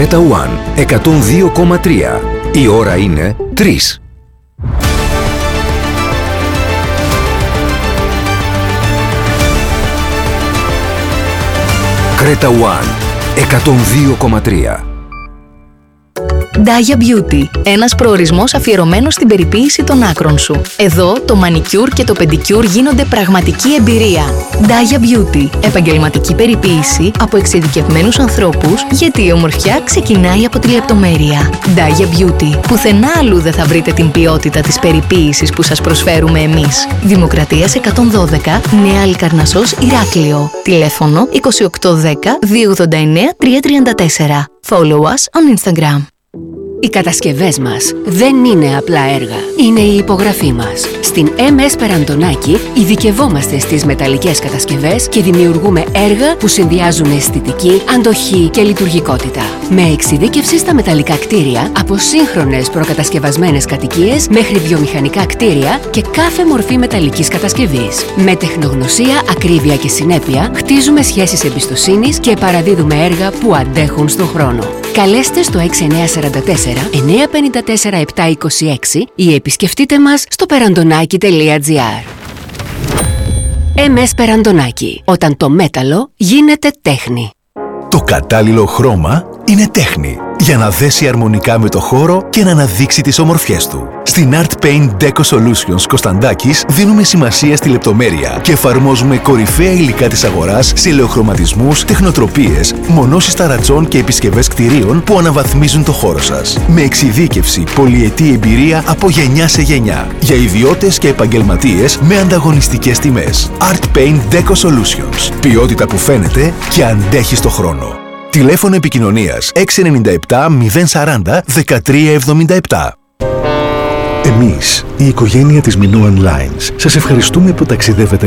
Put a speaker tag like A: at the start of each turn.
A: Creta One 102,3. Η ώρα είναι 3. Creta One 102,3.
B: Daya Beauty. Ένας προορισμός αφιερωμένος στην περιποίηση των άκρων σου. Εδώ το μανικιούρ και το πεντικιούρ γίνονται πραγματική εμπειρία. Daya Beauty. Επαγγελματική περιποίηση από εξειδικευμένους ανθρώπους, γιατί η ομορφιά ξεκινάει από τη λεπτομέρεια. Daya Beauty. Πουθενά αλλού δεν θα βρείτε την ποιότητα της περιποίησης που σας προσφέρουμε εμείς. Δημοκρατίας 112, Νέα Αλικαρνασσός, Ηράκλειο. Τηλέφωνο 2810 289 334. Follow us on Instagram.
C: Οι κατασκευές μας δεν είναι απλά έργα, είναι η υπογραφή μας. Στην MS Περαντονάκη ειδικευόμαστε στις μεταλλικές κατασκευές και δημιουργούμε έργα που συνδυάζουν αισθητική, αντοχή και λειτουργικότητα. Με εξειδίκευση στα μεταλλικά κτίρια, από σύγχρονες προκατασκευασμένες κατοικίες μέχρι βιομηχανικά κτίρια και κάθε μορφή μεταλλικής κατασκευής. Με τεχνογνωσία, ακρίβεια και συνέπεια, χτίζουμε σχέσεις εμπιστοσύνης και παραδίδουμε έργα που αντέχουν στον χρόνο. Καλέστε στο 6944 954 726 ή επισκεφτείτε μας στο perandonaki.gr. MS Περαντονάκη. Όταν το μέταλλο γίνεται τέχνη.
D: Το κατάλληλο χρώμα είναι τέχνη για να δέσει αρμονικά με το χώρο και να αναδείξει τις ομορφιές του. Στην Art Paint Deco Solutions Κωνσταντάκης δίνουμε σημασία στη λεπτομέρεια και εφαρμόζουμε κορυφαία υλικά της αγοράς σε ελαιοχρωματισμούς, τεχνοτροπίες, μονώσεις ταρατζών και επισκευές κτηρίων που αναβαθμίζουν το χώρο σας. Με εξειδίκευση, πολυετή εμπειρία από γενιά σε γενιά. Για ιδιώτες και επαγγελματίες με ανταγωνιστικές τιμές. Art Paint Deco Solutions. Ποιότητα που φαίνεται και αντέχει στο χρόνο. Τηλέφωνο επικοινωνίας 697 040 1377.
E: Εμείς, η οικογένεια της Minoan Lines, σας ευχαριστούμε που ταξιδεύετε